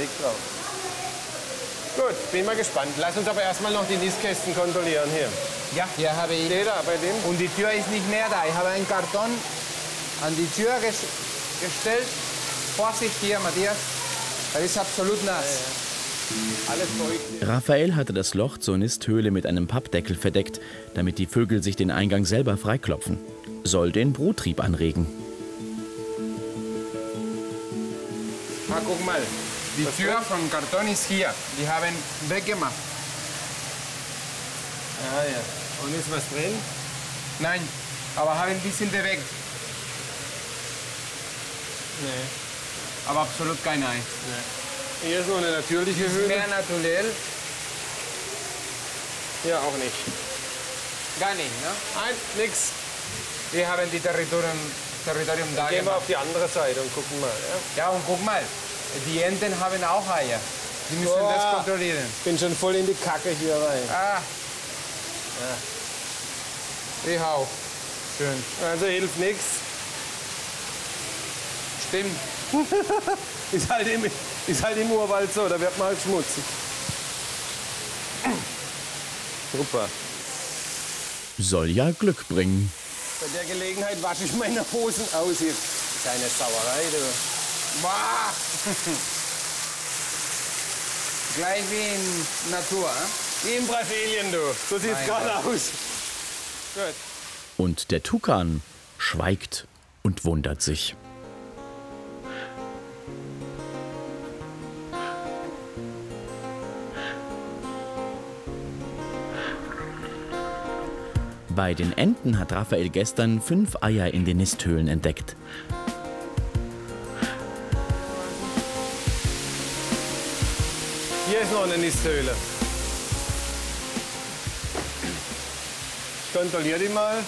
Teig drauf. Gut, bin mal gespannt. Lass uns aber erstmal noch die Nistkästen kontrollieren hier. Ja, hier habe ich. Der da bei dem? Und die Tür ist nicht mehr da. Ich habe einen Karton an die Tür gestellt. Vorsicht hier, Matthias. Das ist absolut nass. Alles feucht. Raphael hatte das Loch zur Nisthöhle mit einem Pappdeckel verdeckt, damit die Vögel sich den Eingang selber freiklopfen. Soll den Bruttrieb anregen. Ah, guck mal, die Tür vom Karton ist hier. Die haben weggemacht. Ah ja. Und ist was drin? Nein, aber haben ein bisschen bewegt. Nee. Aber absolut kein Ei. Nee. Hier ist noch eine natürliche Höhle. Mehr naturell. Hier auch nicht. Gar nicht, ne? Nein, nix. Wir haben die Territorium da Gehen wir gemacht. auf die andere Seite und gucken mal. Ja? Ja, und guck mal, die Enten haben auch Eier. Die müssen das kontrollieren. Ich bin schon voll in die Kacke hier rein. Ah. Ja. Ich auch. Schön. Also hilft nichts. Stimmt. Ist halt im Urwald so, da wird man halt schmutzig. Super. Soll ja Glück bringen. Bei der Gelegenheit wasche ich meine Hosen aus hier. Keine Sauerei, du. Boah. Gleich wie in Natur. Wie in Brasilien, du. So sieht's Mein gerade Gott. aus. Gut. Und der Tukan schweigt und wundert sich. Bei den Enten hat Raphael gestern 5 Eier in den Nisthöhlen entdeckt. Hier ist noch eine Nisthöhle. Ich kontrolliere die mal.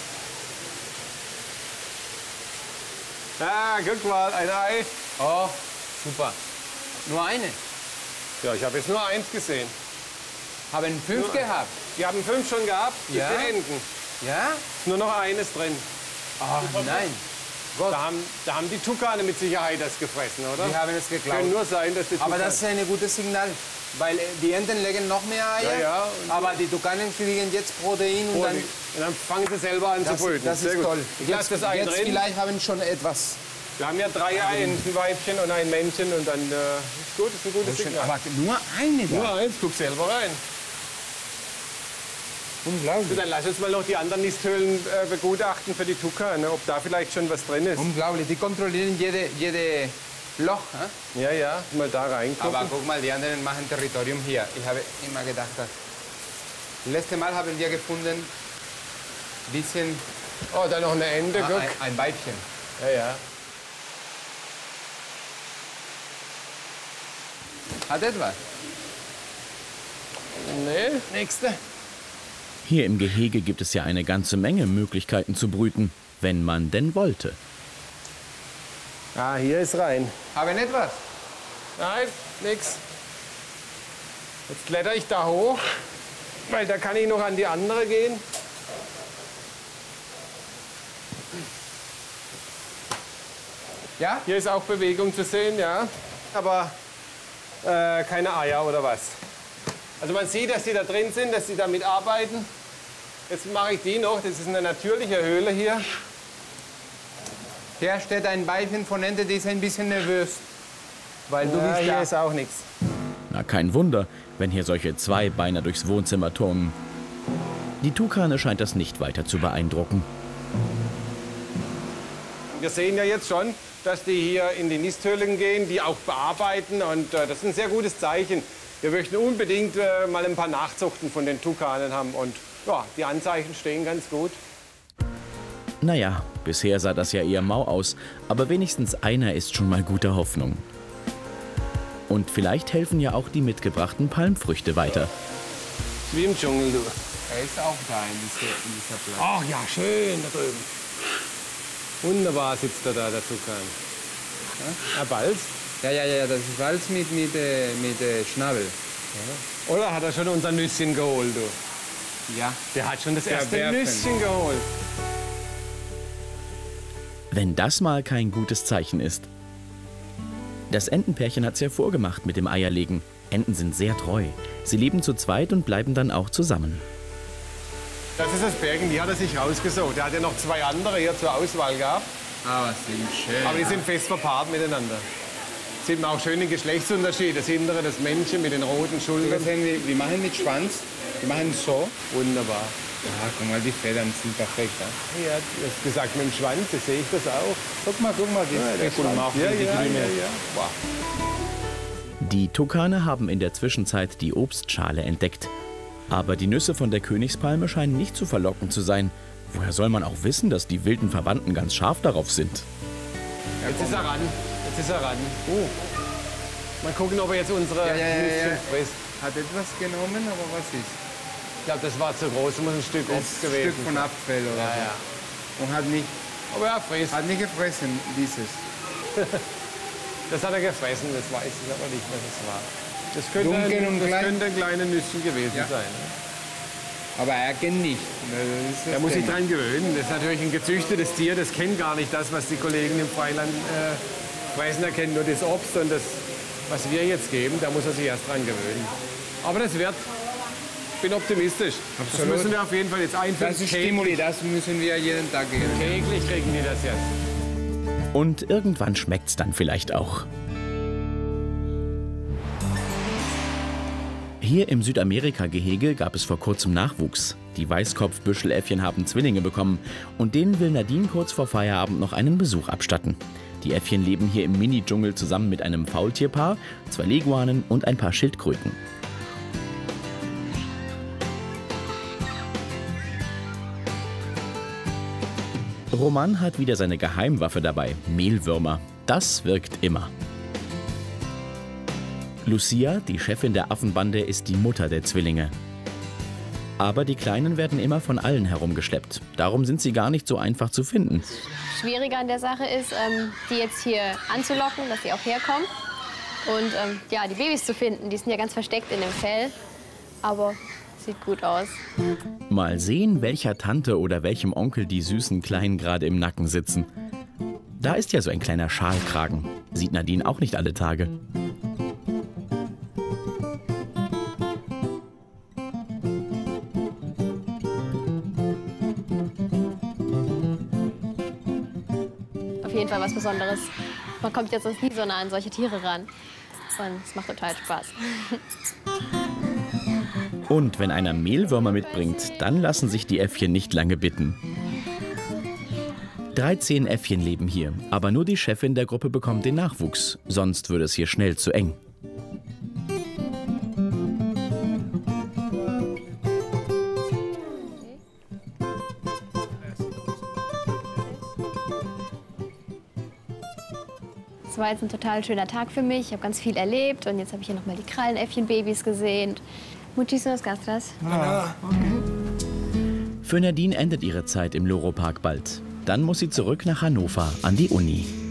Ah, guck mal, ein Ei. Oh, super. Nur eine. Ja, ich habe jetzt nur eins gesehen. Haben 5 Nur- gehabt. Die haben 5 schon gehabt, Ja? die Enten. Ja? Nur noch eines drin. Ach nein. Gott, Da haben die Tukane mit Sicherheit das gefressen, oder? die haben es Kann geklaut. nur sein, dass die Aber Tukane... das ist ein gutes Signal, weil die Enten legen noch mehr Eier, Ja, ja, und- aber die Tukanen kriegen jetzt Protein und dann... Und dann fangen sie selber an zu brüten. Das Sehr ist gut. toll. Ich lasse das Ei Jetzt drin. vielleicht haben schon etwas. Wir haben ja 3 Entenweibchen und ein Männchen und dann ist gut, ist ein gutes Signal. Aber nur eine da. Nur eins, guck selber rein. So, Unglaublich. dann lass uns mal noch die anderen Nisthöhlen begutachten für die Tukane, ob da vielleicht schon was drin ist. Unglaublich. Die kontrollieren jede Loch. Hä? Ja, ja, mal da reingucken. Aber guck mal, die anderen machen Territorium hier. Ich habe immer gedacht, das letzte Mal haben wir gefunden, bisschen Oh, da noch eine Ente, guck. ein Weibchen. Ja, ja. Hat etwas. Nee, nächste. Hier im Gehege gibt es ja eine ganze Menge Möglichkeiten zu brüten, wenn man denn wollte. Ah, hier ist rein. Haben etwas. Nein, nix. Jetzt kletter ich da hoch, weil da kann ich noch an die andere gehen. Ja? Hier ist auch Bewegung zu sehen, ja. Aber keine Eier oder was. Also man sieht, dass die da drin sind, dass sie damit arbeiten. Jetzt mache ich die noch. Das ist eine natürliche Höhle hier. Hier steht ein Weibchen von Ente, die ist ein bisschen nervös. Weil du Ja, bist hier ja. ist auch nichts. Na, kein Wunder, wenn hier solche Zweibeiner durchs Wohnzimmer turnen. Die Tukane scheint das nicht weiter zu beeindrucken. Wir sehen ja jetzt schon, dass die hier in die Nisthöhlen gehen, die auch bearbeiten. Und das ist ein sehr gutes Zeichen. Wir möchten unbedingt mal ein paar Nachzuchten von den Tukanen haben. Und ja, die Anzeichen stehen ganz gut. Naja, bisher sah das ja eher mau aus, aber wenigstens einer ist schon mal guter Hoffnung. Und vielleicht helfen ja auch die mitgebrachten Palmfrüchte weiter. Wie im Dschungel, du. Er ist auch da in dieser Platz. Ach ja, schön da drüben. Wunderbar sitzt er da, der Tukan. Ja, Balz. Ja, das ist Walz mit Schnabel. Oder hat er schon unser Nüsschen geholt, du? Ja. Der hat schon das erste Werfen. Nüsschen geholt. Wenn das mal kein gutes Zeichen ist. Das Entenpärchen hat's ja vorgemacht mit dem Eierlegen. Enten sind sehr treu. Sie leben zu zweit und bleiben dann auch zusammen. Das ist das Pärchen, die hat er sich rausgesucht. Er hat ja noch 2 andere hier zur Auswahl gehabt. Aber sind schön. Aber die sind fest verpaart miteinander. Sieht man auch schön den Geschlechtsunterschied. Das hintere, das Männchen mit den roten Schultern. Wir machen mit Schwanz, wir machen so. Wunderbar. Ja, guck mal, die Federn sind perfekt. Ja, du hast gesagt mit dem Schwanz, das sehe ich das auch. Guck mal, die Schwanz. Auch Ja, die ja, grüne. ja, ja. Wow. Die Tukane haben in der Zwischenzeit die Obstschale entdeckt. Aber die Nüsse von der Königspalme scheinen nicht zu verlockend zu sein. Woher soll man auch wissen, dass die wilden Verwandten ganz scharf darauf sind? Jetzt ist er ran. Jetzt ist er ran. Mal gucken, ob er jetzt unsere Nüsschen frisst. Hat etwas genommen, aber was ist? Ich glaube, das war zu groß. Das muss ein Stück Obst gewesen. Ein Stück von Apfel oder so. Ja. Und hat Aber er frisst. nicht gefressen, dieses. Das hat er gefressen, das weiß ich aber nicht, was es war. Das könnte, Dunkel und klein. könnte ein kleines Nüsschen gewesen Ja. sein. Aber er kennt nicht. Er muss sich dran gewöhnen. Das ist natürlich ein gezüchtetes Tier, das kennt gar nicht das, was die Kollegen im Freiland fressen. Er kennt nur das Obst und das, was wir jetzt geben, da muss er sich erst dran gewöhnen. Aber das wird. Ich bin optimistisch. Absolut. Das müssen wir auf jeden Fall jetzt einführen. Das ist Stimuli, das müssen wir jeden Tag geben. Täglich kriegen die das jetzt. Und irgendwann schmeckt's dann vielleicht auch. Hier im Südamerika-Gehege gab es vor kurzem Nachwuchs. Die Weißkopfbüscheläffchen haben Zwillinge bekommen und denen will Nadine kurz vor Feierabend noch einen Besuch abstatten. Die Äffchen leben hier im Mini-Dschungel zusammen mit einem Faultierpaar, 2 Leguanen und ein paar Schildkröten. Roman hat wieder seine Geheimwaffe dabei, Mehlwürmer. Das wirkt immer. Lucia, die Chefin der Affenbande, ist die Mutter der Zwillinge. Aber die Kleinen werden immer von allen herumgeschleppt. Darum sind sie gar nicht so einfach zu finden. Schwieriger an der Sache ist, die jetzt hier anzulocken, dass sie auch herkommen. Und ja, die Babys zu finden, die sind ja ganz versteckt in dem Fell. Aber sieht gut aus. Mal sehen, welcher Tante oder welchem Onkel die süßen Kleinen gerade im Nacken sitzen. Da ist ja so ein kleiner Schalkragen. Sieht Nadine auch nicht alle Tage. Auf jeden Fall was Besonderes. Man kommt jetzt sonst nie so nah an solche Tiere ran. Und es macht total Spaß. Und wenn einer Mehlwürmer mitbringt, dann lassen sich die Äffchen nicht lange bitten. 13 Äffchen leben hier, aber nur die Chefin der Gruppe bekommt den Nachwuchs. Sonst würde es hier schnell zu eng. Es war jetzt ein total schöner Tag für mich. Ich habe ganz viel erlebt und jetzt habe ich hier noch mal die Krallenäffchenbabys gesehen. Muchísimas gracias. Für Nadine endet ihre Zeit im Loro Park bald. Dann muss sie zurück nach Hannover an die Uni.